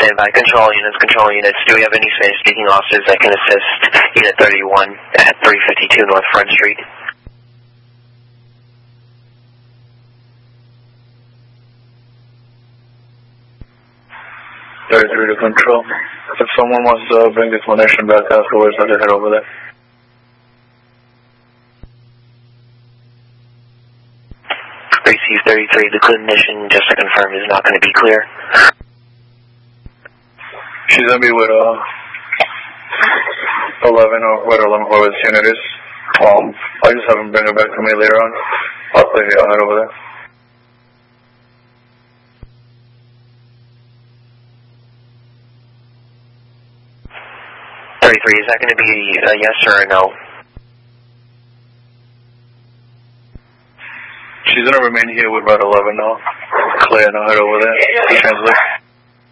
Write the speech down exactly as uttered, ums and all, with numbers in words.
Standby. Control units, control units. Do we have any Spanish-speaking officers that can assist Unit thirty-one at three fifty-two North Front Street? thirty-three to control. If someone wants to bring the clinician back afterwards, I'll just head over there. Receive thirty-three. The clinician, just to confirm, is not going to be clear. She's going to be with uh, eleven or what eleven, whoever this unit is. Um, I'll just have him bring her back to me later on. I'll play here. I'll head over there. thirty-three, is that going to be a yes or a no? She's going to remain here with Red eleven now. Claire, now head over there. Translate.